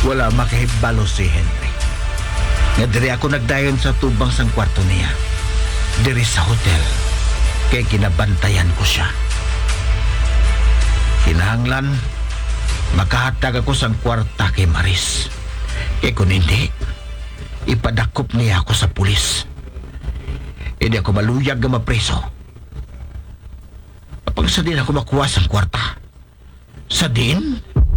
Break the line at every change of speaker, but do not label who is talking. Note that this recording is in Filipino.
Wala makahibalo si Henry. Nga diri ako nagdayon sa tubang sang kwarto niya. Diri sa hotel. Kaya kinabantayan ko siya. Kinahanglan, makahatag ako sang kwarta kay Maris. Kaya kung hindi, ipadakop niya ako sa pulis. Hindi ako maluyag na mapreso. Kapag sa din ako makuha sang kwarta, sa din,